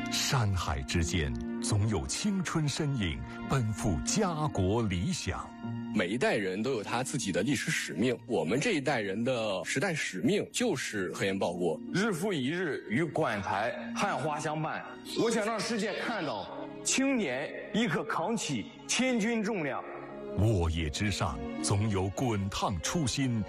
山海之间，总有青春身影奔赴家国理想。 每一代人都有他自己的历史使命，我们这一代人的时代使命就是科研报国。 日复一日与馆台汉花相伴，我想让世界看到青年亦可扛起千钧重量。 沃野之上，总有滚烫初心